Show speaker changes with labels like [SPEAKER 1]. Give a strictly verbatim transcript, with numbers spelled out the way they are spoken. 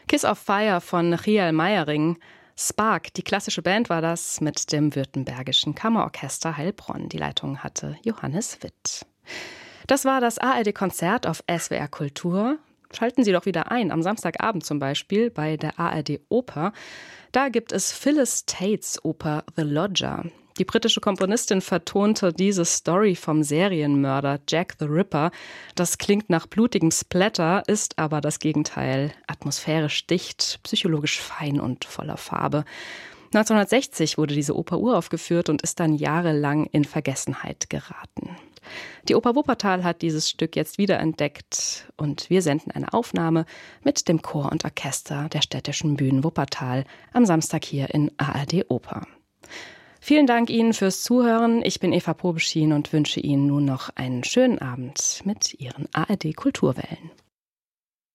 [SPEAKER 1] Kiss of Fire von Chiel Meyering. Spark, die klassische Band war das mit dem Württembergischen Kammerorchester Heilbronn. Die Leitung hatte Johannes Witt. Das war das A R D-Konzert auf S W R Kultur. Schalten Sie doch wieder ein, am Samstagabend zum Beispiel bei der A R D-Oper. Da gibt es Phyllis Tates Oper The Lodger. Die britische Komponistin vertonte diese Story vom Serienmörder Jack the Ripper. Das klingt nach blutigem Splatter, ist aber das Gegenteil. Atmosphärisch dicht, psychologisch fein und voller Farbe. neunzehnhundertsechzig wurde diese Oper uraufgeführt und ist dann jahrelang in Vergessenheit geraten. Die Oper Wuppertal hat dieses Stück jetzt wiederentdeckt und wir senden eine Aufnahme mit dem Chor und Orchester der Städtischen Bühnen Wuppertal am Samstag hier in A R D Oper. Vielen Dank Ihnen fürs Zuhören. Ich bin Eva Probeschien und wünsche Ihnen nun noch einen schönen Abend mit Ihren A R D Kulturwellen.